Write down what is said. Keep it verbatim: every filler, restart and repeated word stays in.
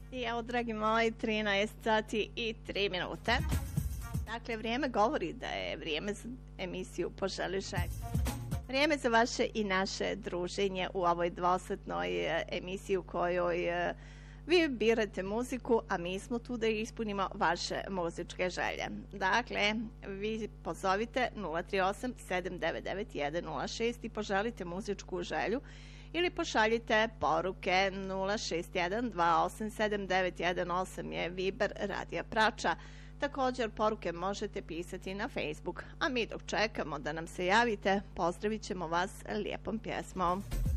I evo, dragi moji, trinaest sati i tri minute. Dakle, vrijeme govori da je vrijeme za emisiju Poželi želju. Vrijeme za vaše i naše druženje u ovoj dvosatnoj emisiji u kojoj vi birate muziku, a mi smo tu da ispunimo vaše muzičke želje. Dakle, vi pozovite nula tri osam sedam devet devet jedan nula šest i poželite muzičku želju ili pošaljite poruke nula šest jedan dva osam sedam devet jedan osam je Viber Radija Prača. Također poruke možete pisati na Facebook, a mi dok čekamo da nam se javite, pozdravit ćemo vas lijepom pjesmom.